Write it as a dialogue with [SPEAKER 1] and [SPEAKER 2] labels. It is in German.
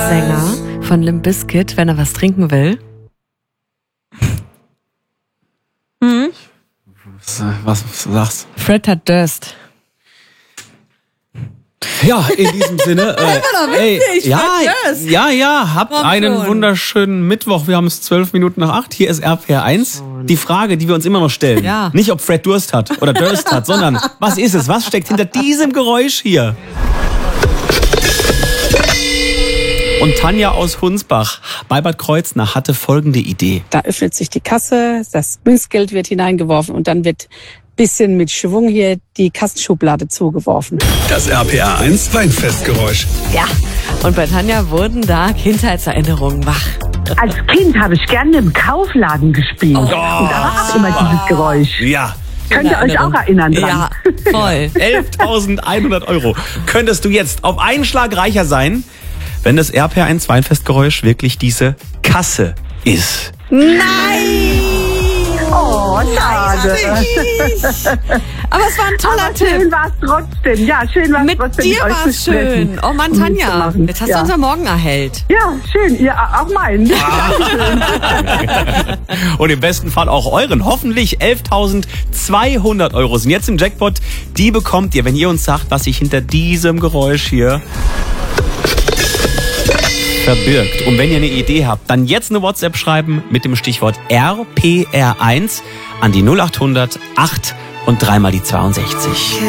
[SPEAKER 1] Sänger von Limp Bizkit, wenn er was trinken will?
[SPEAKER 2] Was sagst du?
[SPEAKER 1] Fred hat Durst.
[SPEAKER 2] Ja, in diesem Sinne. Habt einen wunderschönen Mittwoch. Wir haben es 12 Minuten nach 8. Hier ist RPR 1. Die Frage, die wir uns immer noch stellen.
[SPEAKER 1] Ja.
[SPEAKER 2] Nicht, ob Fred Durst hat oder Durst hat, sondern was ist es? Was steckt hinter diesem Geräusch hier? Und Tanja aus Hunsbach bei Bad Kreuznach hatte folgende Idee.
[SPEAKER 3] Da öffnet sich die Kasse, das Münzgeld wird hineingeworfen und dann wird bisschen mit Schwung hier die Kassenschublade zugeworfen.
[SPEAKER 4] Das RPR 1 Weinfestgeräusch.
[SPEAKER 1] Ja, und bei Tanja wurden da Kindheitserinnerungen wach.
[SPEAKER 5] Als Kind habe ich gerne im Kaufladen gespielt. Und da war auch immer dieses Geräusch.
[SPEAKER 2] Ja.
[SPEAKER 5] Könnt ihr euch auch erinnern dran?
[SPEAKER 1] Ja, voll.
[SPEAKER 2] 11.100 € könntest du jetzt auf einen Schlag reicher sein, wenn das RPR 1 Weinfestgeräusch wirklich diese Kasse ist.
[SPEAKER 1] Nein!
[SPEAKER 5] Oh, schade.
[SPEAKER 1] Aber es war ein toller Tipp.
[SPEAKER 5] Schön war es trotzdem. Ja, schön war es trotzdem.
[SPEAKER 1] Mit dir war es schön. Oh Mann, Tanja, jetzt hast du unser Morgen erhellt.
[SPEAKER 5] Ja, schön. Ihr auch meinen.
[SPEAKER 2] Und im besten Fall auch euren. Hoffentlich 11.200 € sind jetzt im Jackpot. Die bekommt ihr, wenn ihr uns sagt, was sich hinter diesem Geräusch hier verbirgt. Und wenn ihr eine Idee habt, dann jetzt eine WhatsApp schreiben mit dem Stichwort RPR1 an die 0800 8 und 3 mal die 62.